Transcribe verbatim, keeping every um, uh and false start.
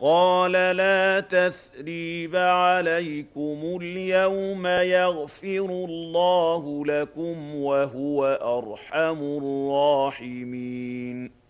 قال لا تثريب عليكم اليوم يغفر الله لكم وهو أرحم الراحمين